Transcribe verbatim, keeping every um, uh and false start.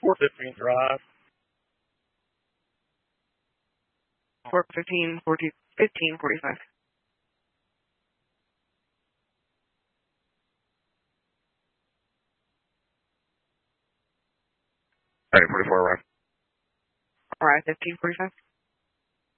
four fifteen Drive. four fifteen, forty, fifteen forty-five. All right, forty-four arrive. All right, fifteen forty-five.